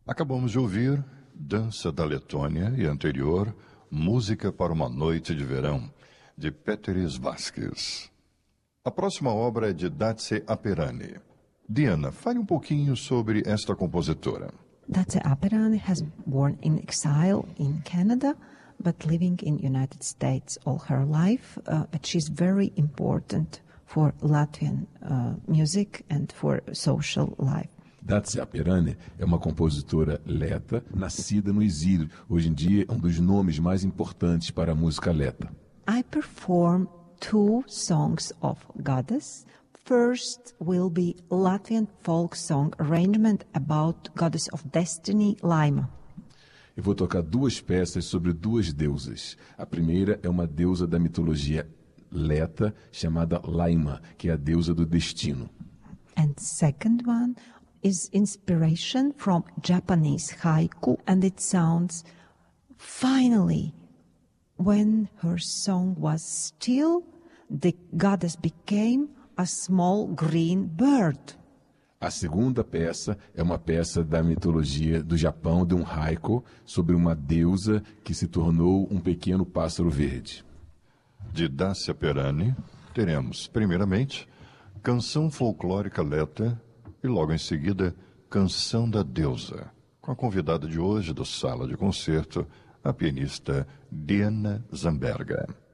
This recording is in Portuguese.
Acabamos de ouvir Dança da Letônia e anterior Música para uma Noite de Verão, de Péteris Vasquez. A próxima obra é de Dace Aperani. Diana, fale um pouquinho sobre esta compositora. Dace Aperani has born in exile in Canada, but living in United States all her life. But she's very important for Latvian music and for social life. Dace Aperani é uma compositora leta, nascida no exílio. Hoje em dia é um dos nomes mais importantes para a música leta. I perform 2 songs of Goddess. First will be Latvian folk song arrangement about Goddess of Destiny, Laima. Eu vou tocar 2 peças sobre 2 deusas. A primeira é uma deusa da mitologia leta chamada Laima, que é a deusa do destino. And second one is inspiration from Japanese haiku, and it sounds, finally, when her song was still, the goddess became a small green bird. A segunda peça é uma peça da mitologia do Japão, de um haiku, sobre uma deusa que se tornou um pequeno pássaro verde. De Dace Aperani, teremos, primeiramente, Canção Folclórica Leta e, logo em seguida, Canção da Deusa, com a convidada de hoje do Sala de Concerto, a pianista Diana Zamberga.